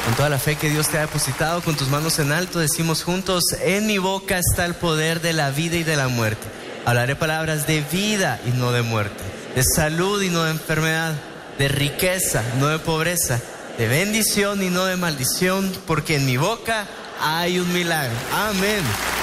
Con toda la fe que Dios te ha depositado, con tus manos en alto, decimos juntos: en mi boca está el poder de la vida y de la muerte. Hablaré palabras de vida y no de muerte, de salud y no de enfermedad, de riqueza, no de pobreza, de bendición y no de maldición, porque en mi boca hay un milagro. Amén.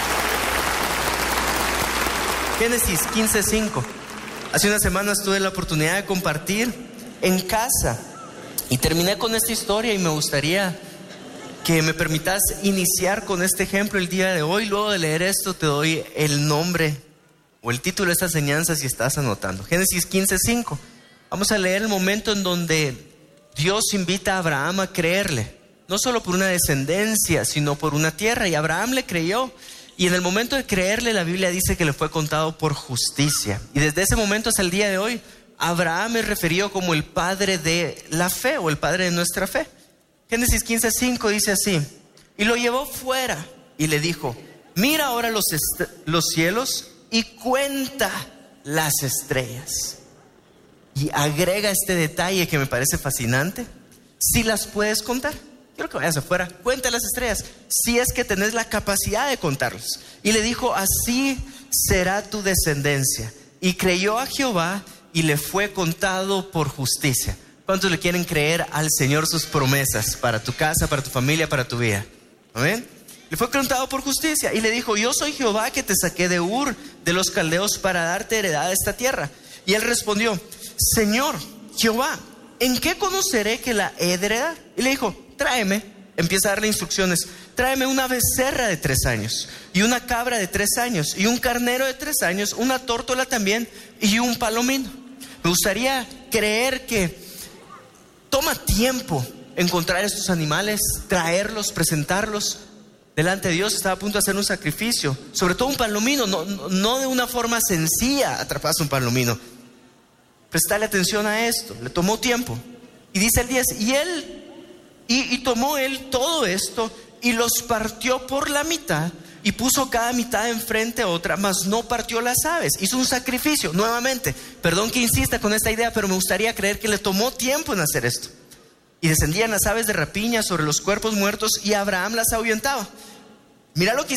Génesis 15:5. Hace unas semanas tuve la oportunidad de compartir en casa y terminé con esta historia, y me gustaría que me permitas iniciar con este ejemplo el día de hoy. Luego de leer esto te doy el nombre o el título de esta enseñanza si estás anotando. Génesis 15:5. Vamos a leer el momento en donde Dios invita a Abraham a creerle, no solo por una descendencia, sino por una tierra. Y Abraham le creyó, y en el momento de creerle, la Biblia dice que le fue contado por justicia. Y desde ese momento hasta el día de hoy, Abraham es referido como el padre de la fe, o el padre de nuestra fe. Génesis 15:5 dice así: y lo llevó fuera y le dijo: mira ahora los cielos y cuenta las estrellas. Y agrega este detalle que me parece fascinante: si las puedes contar. Quiero que vayas afuera, cuenta las estrellas, si es que tenés la capacidad de contarlos. Y le dijo: así será tu descendencia. Y creyó a Jehová, y le fue contado por justicia. ¿Cuántos le quieren creer al Señor sus promesas para tu casa, para tu familia, para tu vida? ¿Amén? Le fue contado por justicia y le dijo: yo soy Jehová que te saqué de Ur de los caldeos para darte heredad de esta tierra. Y él respondió: Señor Jehová, ¿en qué conoceré que la he de heredar? Y le dijo: tráeme. Empieza a darle instrucciones: tráeme una becerra de 3 años, y una cabra de 3 años, y un carnero de 3 años, una tórtola también, y un palomino. Me gustaría creer que toma tiempo encontrar estos animales, traerlos, presentarlos delante de Dios. Estaba a punto de hacer un sacrificio, sobre todo un palomino, no de una forma sencilla atraparse un palomino. Prestarle atención a esto, le tomó tiempo. Y dice el 10, y tomó él todo esto y los partió por la mitad, y puso cada mitad enfrente a otra, mas no partió las aves. Hizo un sacrificio. Nuevamente, perdón que insista con esta idea, pero me gustaría creer que le tomó tiempo en hacer esto. Y descendían las aves de rapiña sobre los cuerpos muertos, y Abraham las ahuyentaba. Mira lo que